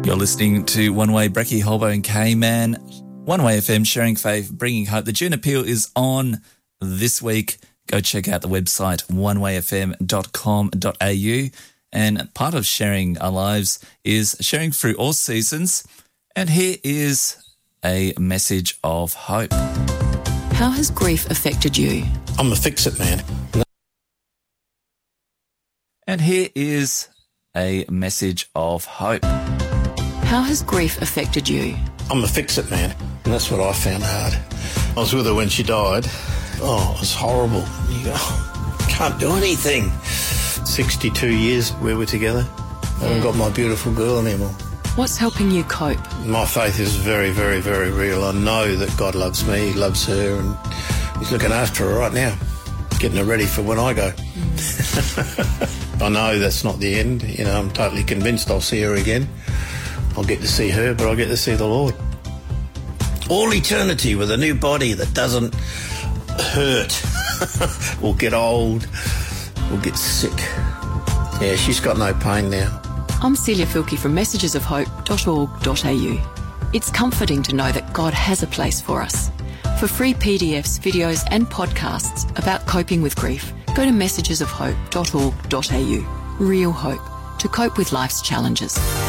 You're listening to One Way, Brecky, Holbo and K-Man. One Way FM, sharing faith, bringing hope. The June Appeal is on this week. Go check out the website, onewayfm.com.au. And part of sharing our lives is sharing through all seasons. And here is a message of hope. How has grief affected you? I'm a fix-it man. And here is a message of hope. How has grief affected you? I'm a fix-it man, and that's what I found hard. I was with her when she died. Oh, it was horrible. You go, can't do anything. 62 years we were together. I haven't got my beautiful girl anymore. What's helping you cope? My faith is very, very, very real. I know that God loves me, He loves her, and He's looking after her right now, getting her ready for when I go. I know that's not the end. You know, I'm totally convinced I'll see her again. I'll get to see her, but I'll get to see the Lord. All eternity with a new body that doesn't hurt. We'll get old. We'll get sick. Yeah, she's got no pain now. I'm Celia Filkey from messagesofhope.org.au. It's comforting to know that God has a place for us. For free PDFs, videos and podcasts about coping with grief, go to messagesofhope.org.au. Real hope to cope with life's challenges.